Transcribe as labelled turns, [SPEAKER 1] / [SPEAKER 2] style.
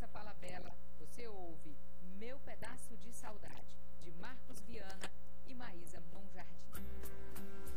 [SPEAKER 1] Moça Fala Bela, você ouve Meu Pedaço de Saudade, de Marcos Viana e Maísa Monjardim.